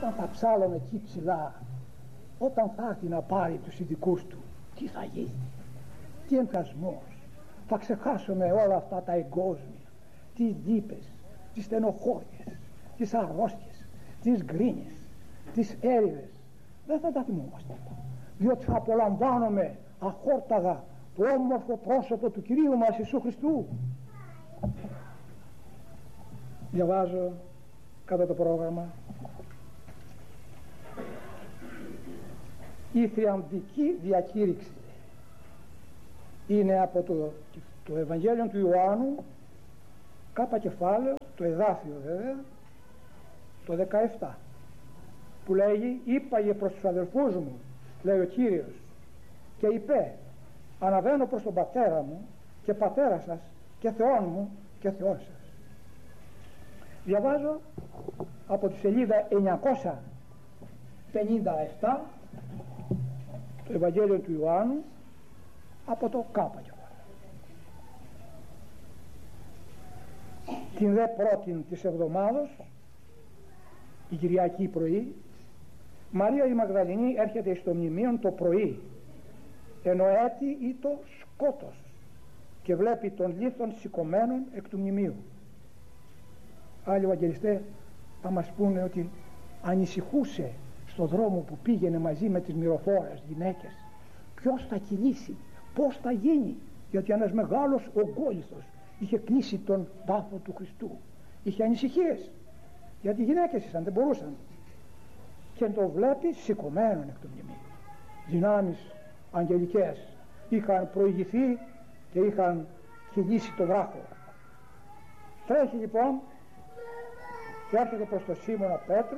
όταν θα ψάλλουν εκεί ψηλά, όταν θα έρθει να πάρει τους ειδικούς του, τι θα γίνει, τι εμφιασμός, θα ξεχάσουμε όλα αυτά τα εγκόσμια, τις λύπες, τις στενοχώριες, τις αρρώστιες, τις γκρίνιες, τις έρηδες. Δεν θα τα θυμόμαστε αυτά, διότι θα απολαμβάνουμε αχόρταγα το όμορφο πρόσωπο του Κυρίου μας Ιησού Χριστού. Διαβάζω κατά το πρόγραμμα: η θριαμβική διακήρυξη είναι από το Ευαγγέλιο του Ιωάννου, κάπα κεφάλαιο, το εδάφιο βέβαια, το 17, που λέγει: είπαγε προς τους αδελφούς μου, λέει ο Κύριος, και είπε, αναβαίνω προς τον πατέρα μου και πατέρα σας και Θεόν μου και Θεόν σας. Διαβάζω από τη σελίδα 957 το Ευαγγέλιο του Ιωάννου, από το κάπα κεφάλαιο. Την δε πρώτη της εβδομάδος, η Κυριακή πρωί, Μαρία η Μαγδαληνή έρχεται στο μνημείο το πρωί, ενώ έτη ή το σκότος, και βλέπει τον λίθον σηκωμένον εκ του μνημείου. Άλλοι Ευαγγελιστές θα μας πούνε ότι ανησυχούσε στο δρόμο που πήγαινε μαζί με τις μυροφόρες γυναίκες, ποιος θα κυλήσει, πώς θα γίνει, γιατί ένας μεγάλος ογκόλιθος είχε κλείσει τον τάφο του Χριστού. Είχε ανησυχίες, γιατί οι γυναίκες ήσαν, δεν μπορούσαν, και το βλέπει σηκωμένον εκ του μνημείου. Δυνάμεις αγγελικές είχαν προηγηθεί και είχαν κυλήσει το βράχο. Τρέχει λοιπόν και έρχεται προς τον Σίμωνα Πέτρου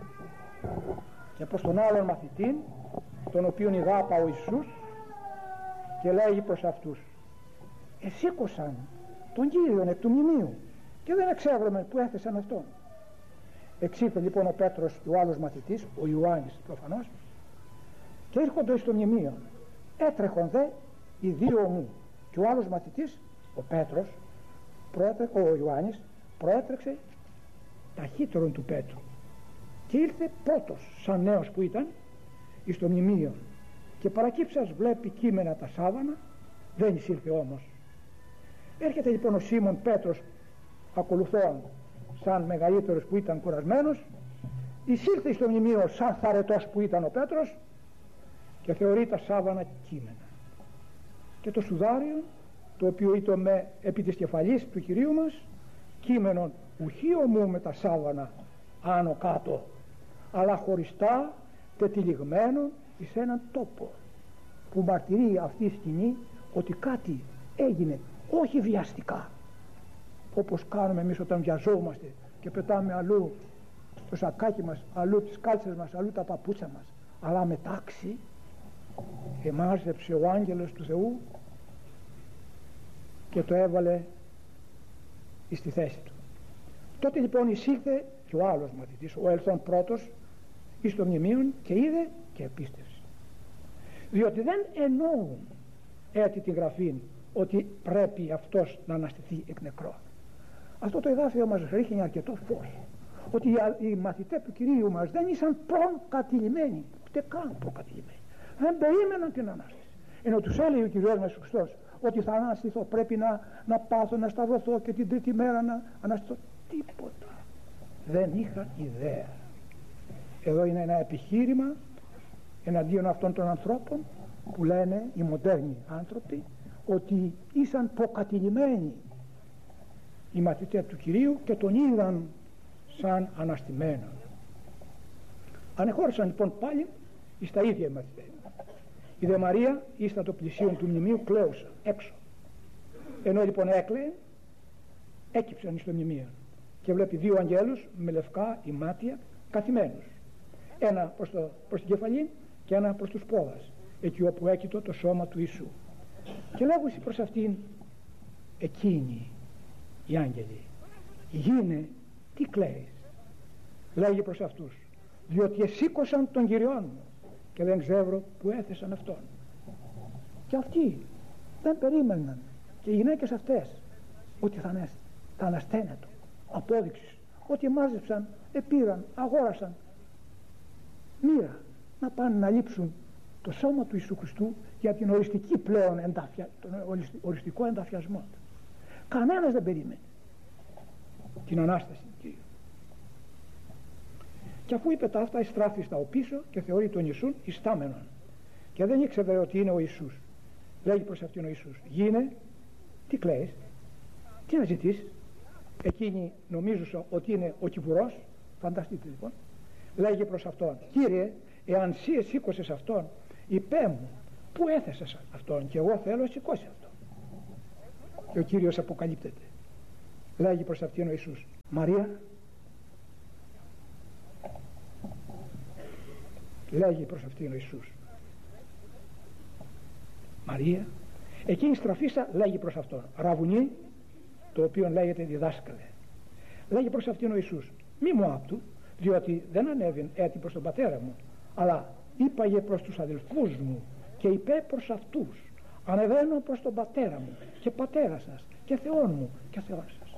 και προς τον άλλον μαθητή, τον οποίον ηγάπα ο Ιησούς, και λέγει προς αυτούς: εσήκωσαν τον Κύριον εκ του μνημείου και δεν εξέβλεμε που έθεσαν αυτόν. Εξήλθε λοιπόν ο Πέτρος και ο άλλος μαθητής, ο Ιωάννης προφανώς, και ήρχονται στο μνημείο. Έτρεχον δε οι δύο μου, και ο άλλος μαθητής, ο Πέτρος, ο Ιωάννης, προέτρεξε ταχύτερον του Πέτρου και ήρθε πρώτος, σαν νέος που ήταν, εις το μνημείο, και παρακύψας βλέπει κείμενα τα σάβανα, δεν εισήλθε όμως. Έρχεται λοιπόν ο Σίμων Πέτρος ακολουθών, σαν μεγαλύτερος που ήταν κουρασμένος, εισήλθε στο μνημείο σαν θαρετός που ήταν ο Πέτρος, και θεωρεί τα σάβανα κείμενα, και το σουδάριο, το οποίο ήταν επί της κεφαλής του Κυρίου μας, κείμενον ουχή ομού με τα σάβανα άνω κάτω, αλλά χωριστά τετυλιγμένο εις έναν τόπο, που μαρτυρεί αυτή η σκηνή ότι κάτι έγινε, όχι βιαστικά, όπως κάνουμε εμείς όταν βιαζόμαστε και πετάμε αλλού το σακάκι μας, αλλού τις κάλτσες μας, αλλού τα παπούτσα μας, αλλά με τάξη. Εμάζεψε ο άγγελος του Θεού και το έβαλε στη θέση του. Τότε λοιπόν εισήλθε και ο άλλος μαθητής, ο ελθόν πρώτος, εις το μνημείο, και είδε και επίστευσε. Διότι δεν εννοούν έτσι τη γραφή ότι πρέπει αυτός να αναστηθεί εκ νεκρών. Αυτό το εδάφιο μας ρίχνει αρκετό φως, ότι οι μαθητές του Κυρίου μας δεν ήσαν προκατηλημένοι, ούτε καν προκατηλημένοι, δεν περίμεναν την Ανάσταση. Ενώ τους έλεγε ο Κυριός μας Χριστός ότι θα αναστηθώ, πρέπει να πάθω, να σταυρωθώ και την τρίτη μέρα να αναστηθώ. Τίποτα, δεν είχαν ιδέα. Εδώ είναι ένα επιχείρημα εναντίον αυτών των ανθρώπων που λένε οι μοντέρνοι άνθρωποι ότι ήσαν προκατηλημένοι οι μαθητές του Κυρίου και τον είδαν σαν αναστημένον. Ανεχώρησαν λοιπόν πάλι εις τα ίδια οι μαθητές. Η δε Μαρία εις τα το πλησίον του μνημείου κλαίουσα έξω. Ενώ λοιπόν έκλαιε, έκυψαν εις το μνημείο και βλέπει δύο αγγέλους με λευκά ημάτια καθημένους, ένα προς την κεφαλή και ένα προς τους πόδας, εκεί όπου έκειτο το σώμα του Ιησού. Και λέγουσι προς αυτήν εκείνοι οι άγγελοι: γίνε, τι κλαίεις? Λέγει προς αυτούς: διότι εσήκωσαν τον Κυριόν μου και δεν ξέρω που έθεσαν αυτόν. Και αυτοί δεν περίμεναν, και οι γυναίκες αυτές, ότι θα ανασταίνετο. Απόδειξη ότι μάζεψαν, επήραν, αγόρασαν μοίρα να πάνε να λείψουν το σώμα του Ιησού Χριστού για την οριστική πλέον τον οριστικό ενταφιασμό του. Κανένας δεν περίμενε την Ανάσταση του Κυρίου. Και αφού είπε τα αυτά, εστράφη στα οπίσω και θεωρεί τον Ιησούν ιστάμενον, και δεν ήξερε ότι είναι ο Ιησούς. Λέγει προς αυτήν ο Ιησούς: γίνε, τι κλαις, τι να ζητείς? Εκείνη νομίζουσα ότι είναι ο Κυπουρός. Φανταστείτε λοιπόν. Λέγει προς αυτόν: Κύριε, εάν εσύ σήκωσες αυτόν, είπέ μου πού έθεσες αυτόν, και εγώ θέλω σηκώσει αυτόν. Και ο Κύριος αποκαλύπτεται. Λέγει προς αυτήν ο Ιησούς: Μαρία. Λέγει προς αυτήν ο Ιησούς: Μαρία. Εκείνη στραφίσα λέγει προς αυτόν: Ραβουνί, το οποίο λέγεται διδάσκαλε. Λέγει προς αυτήν ο Ιησούς: μη μου άπτου, διότι δεν ανέβην έτη προς τον πατέρα μου, αλλά είπαγε προς τους αδελφούς μου και είπε προς αυτούς: ανεβαίνω προς τον πατέρα μου και πατέρα σας και Θεόν μου και Θεόν σας.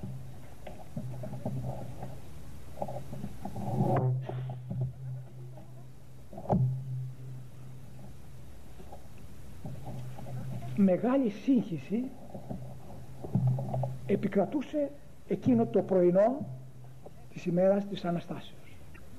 Μεγάλη σύγχυση επικρατούσε εκείνο το πρωινό της ημέρας της Αναστάσεως.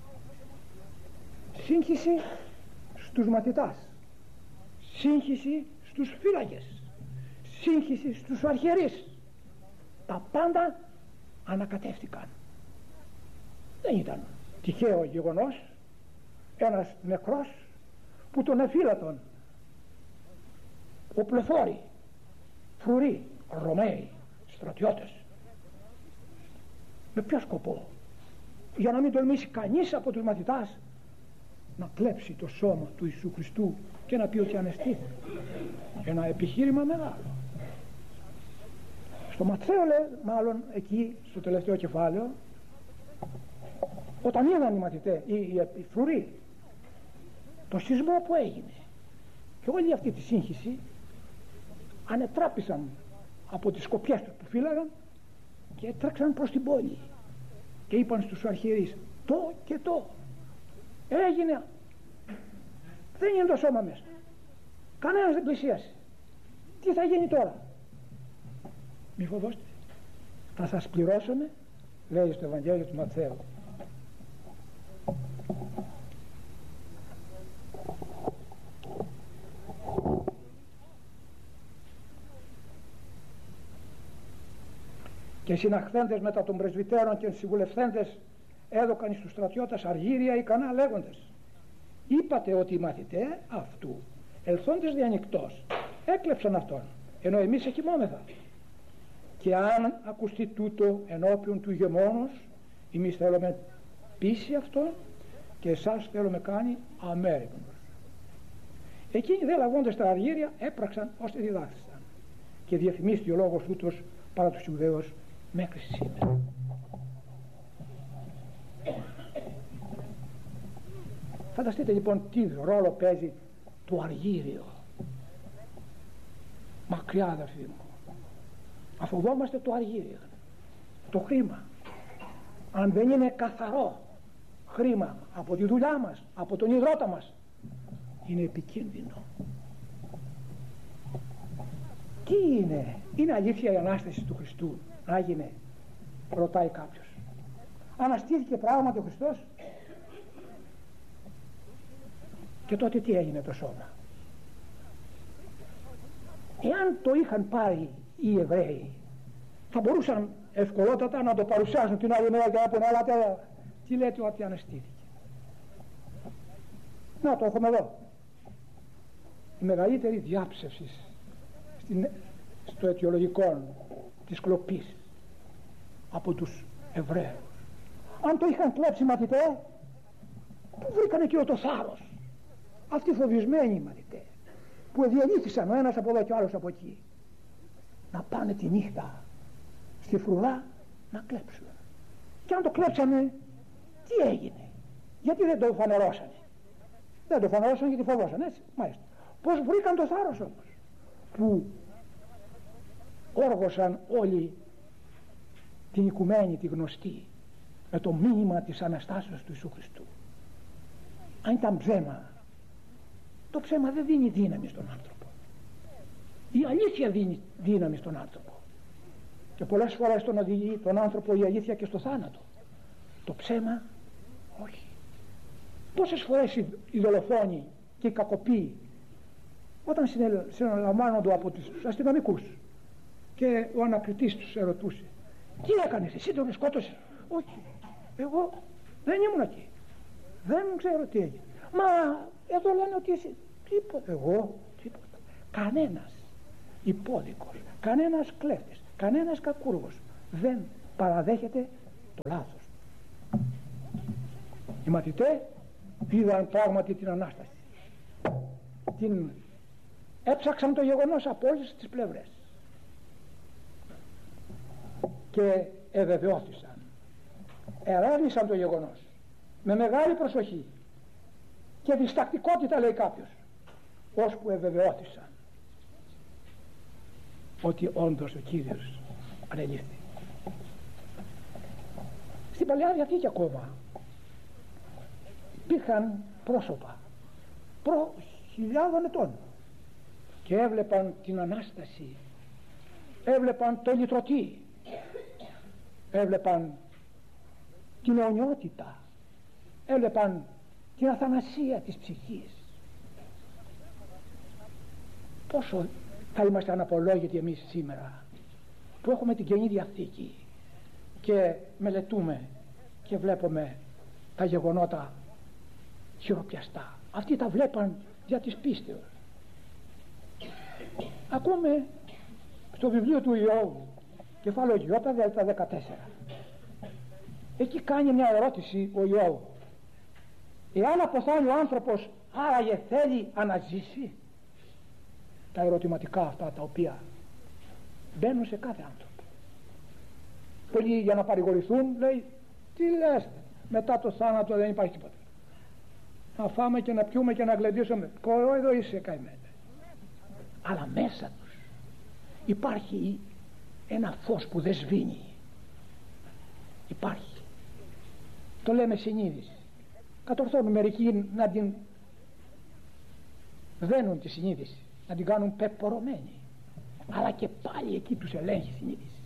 Σύγχυση στους μαθητάς, σύγχυση στους φύλακες, σύγχυση στους αρχιερείς. Τα πάντα ανακατεύτηκαν. Δεν ήταν τυχαίο γεγονός ένας νεκρός που τον εφύλατον οπλοφόροι, φρουροί, Ρωμαίοι, στρατιώτες. Με ποιο σκοπό? Για να μην τολμήσει κανείς από τους μαθητάς να κλέψει το σώμα του Ιησού Χριστού και να πει ότι ανεστήθη. Ένα επιχείρημα μεγάλο. Στο Ματθαίο λέει, μάλλον εκεί στο τελευταίο κεφάλαιο, όταν είδαν οι μαθητές, οι φρουροί, το σεισμό που έγινε και όλη αυτή τη σύγχυση, ανετράπησαν από τις σκοπιές τους που φύλαγαν και έτρεξαν προς την πόλη και είπαν στους αρχιερείς: το και το έγινε, δεν είναι το σώμα μέσα, κανένας δεν πλησίασε, τι θα γίνει τώρα? Μη φοβόστε, θα σας πληρώσουμε, λέει στο Ευαγγέλιο του Ματθαίου. Και συναχθέντες μετά των πρεσβυτέρων και συμβουλευθέντες έδωκαν στους στρατιώτες αργύρια ικανά λέγοντες: είπατε ότι οι μαθητέ αυτού ελθόντες διανυκτός έκλεψαν αυτόν, ενώ εμείς εκοιμόμεθα. Και αν ακουστεί τούτο ενώπιον του ηγεμόνος, εμείς θέλουμε πείσει αυτόν και εσάς θέλουμε κάνει αμέριμνος. Εκείνοι δε λαβώντες τα αργύρια έπραξαν ώστε διδάχθησαν, και διαφημίστη ο λόγος ούτως παρά τους Ιουδαίους μέχρι σήμερα. Φανταστείτε λοιπόν τι ρόλο παίζει το αργύριο. Μακριά αδερφοί μου, αφοβόμαστε το αργύριο, το χρήμα. Αν δεν είναι καθαρό χρήμα από τη δουλειά μας, από τον ιδρώτα μας, είναι επικίνδυνο. Τι είναι? Είναι αλήθεια η Ανάσταση του Χριστού? Άγινε, ρωτάει κάποιος. Αναστήθηκε πράγματι ο Χριστός? Και τότε τι έγινε το σώμα? Εάν το είχαν πάρει οι Εβραίοι, θα μπορούσαν ευκολότατα να το παρουσιάσουν την άλλη μέρα και να πούνε: έλατε, τι λέτε ότι αναστήθηκε? Να το έχουμε εδώ. Η μεγαλύτερη διάψευση στο αιτιολογικό της κλοπής από τους Εβραίους. Αν το είχαν κλέψει οι μαθητές, πού βρήκαν εκείνο το θάρρος? Αυτοί φοβισμένοι οι μαθητές που διαλύθησαν ο ένας από εδώ και ο άλλος από εκεί, να πάνε τη νύχτα στη φρουρά να κλέψουν. Και αν το κλέψανε, τι έγινε? Γιατί δεν το φανερώσανε? Δεν το φανερώσανε γιατί φοβόσαν, έτσι, μάλιστα. Πώς βρήκαν το θάρρος όμως που όργωσαν όλοι την οικουμένη, τη γνωστή, με το μήνυμα της Αναστάσεως του Ιησού Χριστού? αν ήταν ψέμα, το ψέμα δεν δίνει δύναμη στον άνθρωπο. Η αλήθεια δίνει δύναμη στον άνθρωπο. Και πολλές φορές τον οδηγεί τον άνθρωπο η αλήθεια και στο θάνατο. Το ψέμα όχι. Πόσες φορές οι δολοφόνοι και οι κακοποιοί, όταν συνελαμβάνονται από τους αστυνομικούς και ο ανακριτής τους ερωτούσε, τι έκανες, εσύ τον σκότωσες? Όχι, εγώ δεν ήμουν εκεί, δεν ξέρω τι έγινε. Μα εδώ λένε ότι εσύ, τίποτα. Εγώ τίποτα. Κανένας υπόδικος, κανένας κλέφτης, κανένας κακούργος δεν παραδέχεται το λάθος. Οι μαθητές είδαν πράγματι την Ανάσταση, την έψαξαν το γεγονός από όλες τις πλευρές και ευεβαιώθησαν, ερεύνησαν το γεγονός με μεγάλη προσοχή και διστακτικότητα, λέει κάποιος, ώσπου ευεβαιώθησαν ότι όντως ο Κύριος ανελήφθη. Στην Παλαιά Διαθήκη ακόμα υπήρχαν πρόσωπα προ χιλιάδων ετών και έβλεπαν την Ανάσταση, έβλεπαν το λυτρωτή, έβλεπαν την αιωνιότητα, έβλεπαν την αθανασία της ψυχής. Πόσο θα είμαστε αναπολόγητοι εμείς σήμερα που έχουμε την Καινή Διαθήκη και μελετούμε και βλέπουμε τα γεγονότα χειροπιαστά. Αυτοί τα βλέπαν για της πίστεως. Ακούμε στο βιβλίο του Ιώβου, κεφάλαιο Ι, δέλτα 14. Εκεί κάνει μια ερώτηση ο Ιώβ. Εάν αποθάνει ο άνθρωπος, άραγε θέλει αναζήσει? Τα ερωτηματικά αυτά τα οποία μπαίνουν σε κάθε άνθρωπο. Πολλοί για να παρηγορηθούν λέει, τι λες, μετά το θάνατο δεν υπάρχει τίποτα. Να φάμε και να πιούμε και να γλεντήσουμε. Κορόιδο είσαι καημένε. Αλλά μέσα τους υπάρχει ένα φως που δεν σβήνει. Υπάρχει. Το λέμε συνείδηση. Κατορθώνουν μερικοί να την δένουν τη συνείδηση, να την κάνουν πεπορωμένη, αλλά και πάλι εκεί τους ελέγχει η συνείδηση.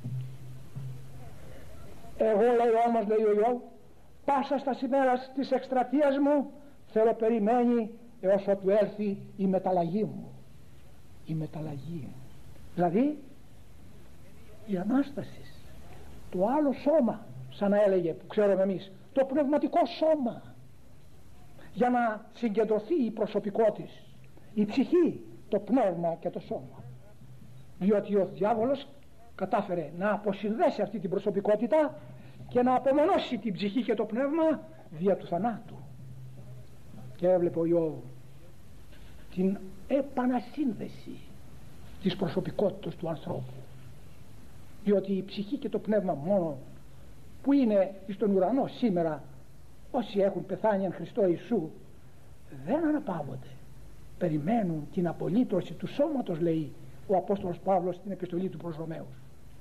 Εγώ, λέει όμως, λέει ο Ιώβ, πάσα στα σημέρα της εκστρατείας μου θέλω περιμένει έως ότου έρθει η μεταλλαγή μου. Η μεταλλαγή μου, δηλαδή η Ανάσταση, το άλλο σώμα, σαν να έλεγε που ξέρουμε εμείς, το πνευματικό σώμα, για να συγκεντρωθεί η προσωπικό της, η ψυχή, το πνεύμα και το σώμα. Διότι ο διάβολος κατάφερε να αποσυνδέσει αυτή την προσωπικότητα και να απομονώσει την ψυχή και το πνεύμα δια του θανάτου. Και έβλεπε ο Ιώβ την επανασύνδεση της προσωπικότητας του ανθρώπου, διότι η ψυχή και το πνεύμα μόνο που είναι στον ουρανό σήμερα, όσοι έχουν πεθάνει εν Χριστώ Ιησού, δεν αναπαύονται, περιμένουν την απολύτρωση του σώματος, λέει ο Απόστολος Παύλος στην επιστολή του προς Ρωμαίους.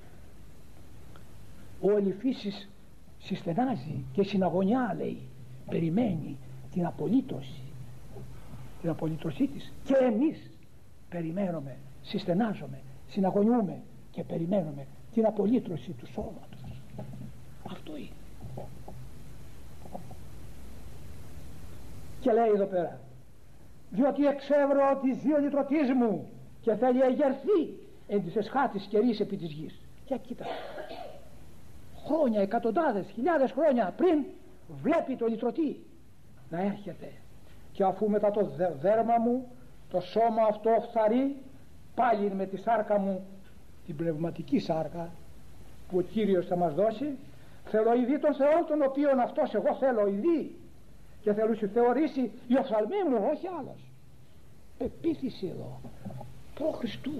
Όλη η φύση συστενάζει και συναγωνιά, λέει, περιμένει την απολύτρωση, την απολύτρωσή της, και εμείς περιμένουμε, συστενάζουμε, συναγωνιούμε και περιμένουμε την απολύτρωση του σώματος. Αυτό είναι. Και λέει εδώ πέρα, διότι εξεύρω τις δύο λυτρωτής μου και θέλει εγερθεί εν της εσχάτης καιρής επί της γης. Και κοίτα, χρόνια, εκατοντάδες, χιλιάδες χρόνια πριν βλέπει το λυτρωτή να έρχεται, και αφού μετά το δέρμα μου το σώμα αυτό φθαρεί, πάλι με τη σάρκα μου, την πνευματική σάρκα που ο Κύριος θα μας δώσει, θέλω ειδεί τον Θεό τον οποίον αυτός εγώ θέλω ειδεί, και θέλω σου θεωρήσει η οφθαλμή μου, όχι άλλος. Πεποίθηση εδώ προ Χριστού.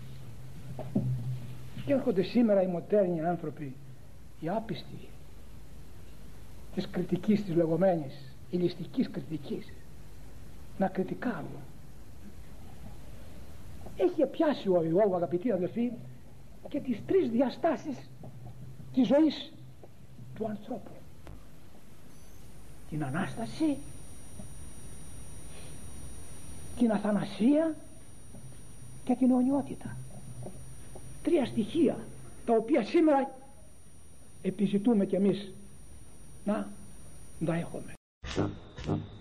Και έρχονται σήμερα οι μοντέρνοι άνθρωποι, οι άπιστοι της κριτικής, της λεγόμενης ηλιστικής κριτικής, να κριτικάρουν. Έχει πιάσει ο Ιώβ, αγαπητοί αδελφοί, και τις τρεις διαστάσεις της ζωής του ανθρώπου: την Ανάσταση, την αθανασία και την αιωνιότητα. Τρία στοιχεία τα οποία σήμερα επιζητούμε κι εμείς να τα έχουμε.